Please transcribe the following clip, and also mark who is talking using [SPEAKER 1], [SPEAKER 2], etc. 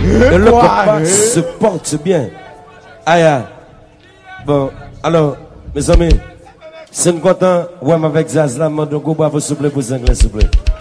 [SPEAKER 1] Et le combat se porte bien. Aïe. Bon, alors, mes amis, c'est content. Ouais, avec Zazla, mon bravo, s'il vous plaît, pour les Anglais, s'il vous plaît.